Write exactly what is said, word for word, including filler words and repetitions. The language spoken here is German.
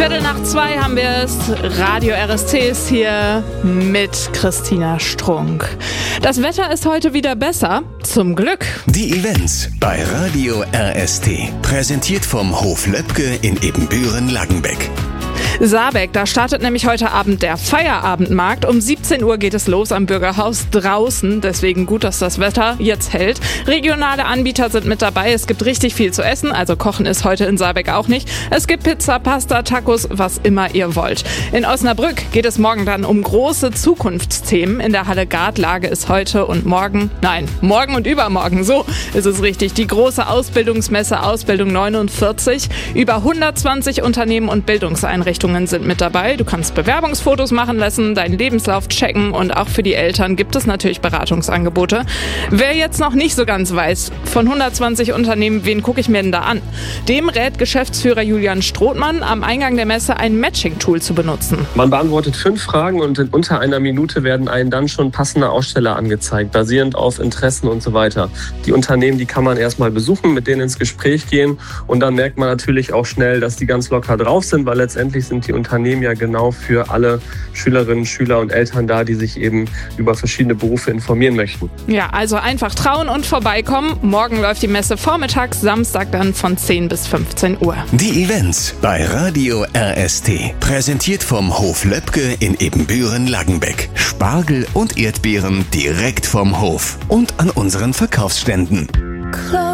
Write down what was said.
Viertel nach zwei haben wir es. Radio R S T ist hier mit Christina Strunk. Das Wetter ist heute wieder besser. Zum Glück. Die Events bei Radio R S T. Präsentiert vom Hof Löbke in Ebenbüren-Langenbeck. Saarbeck, da startet nämlich heute Abend der Feierabendmarkt. Um siebzehn Uhr geht es los am Bürgerhaus draußen. Deswegen gut, dass das Wetter jetzt hält. Regionale Anbieter sind mit dabei. Es gibt richtig viel zu essen. Also kochen ist heute in Saarbeck auch nicht. Es gibt Pizza, Pasta, Tacos, was immer ihr wollt. In Osnabrück geht es morgen dann um große Zukunftsthemen. In der Halle Gartlage ist heute und morgen, nein, morgen und übermorgen, so ist es richtig, die große Ausbildungsmesse Ausbildung neunundvierzig. Über hundertzwanzig Unternehmen und Bildungseinrichtungen sind mit dabei. Du kannst Bewerbungsfotos machen lassen, deinen Lebenslauf checken und auch für die Eltern gibt es natürlich Beratungsangebote. Wer jetzt noch nicht so ganz weiß, von hundertzwanzig Unternehmen, wen gucke ich mir denn da an? Dem rät Geschäftsführer Julian Strothmann, am Eingang der Messe ein Matching-Tool zu benutzen. Man beantwortet fünf Fragen und in unter einer Minute werden einem dann schon passende Aussteller angezeigt, basierend auf Interessen und so weiter. Die Unternehmen, die kann man erstmal besuchen, mit denen ins Gespräch gehen und dann merkt man natürlich auch schnell, dass die ganz locker drauf sind, weil letztendlich sind die Unternehmen ja genau für alle Schülerinnen, Schüler und Eltern da, die sich eben über verschiedene Berufe informieren möchten. Ja, also einfach trauen und vorbeikommen. Morgen läuft die Messe vormittags, Samstag dann von zehn bis fünfzehn Uhr. Die Events bei Radio R S T. Präsentiert vom Hof Löbke in Ebenbüren-Langenbeck. Spargel und Erdbeeren direkt vom Hof und an unseren Verkaufsständen.